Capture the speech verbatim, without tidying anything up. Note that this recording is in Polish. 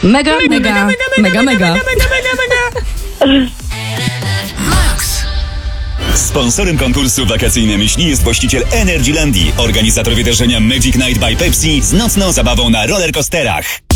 Mega, mega, mega, mega. Sponsorem konkursu Wakacyjne Myśli jest właściciel Energylandii, organizator wydarzenia Magic Night by Pepsi z nocną zabawą na rollercoasterach.